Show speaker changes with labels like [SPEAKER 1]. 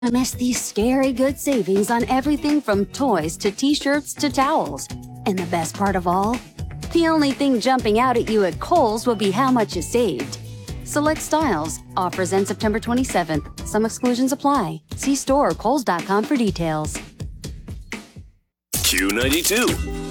[SPEAKER 1] Miss these scary good savings on everything from toys to t-shirts to towels. And the best part of all? The only thing jumping out at you at Kohl's will be how much you saved. Select styles. Offers end September 27th. Some exclusions apply. See store or kohls.com for details.
[SPEAKER 2] Q92.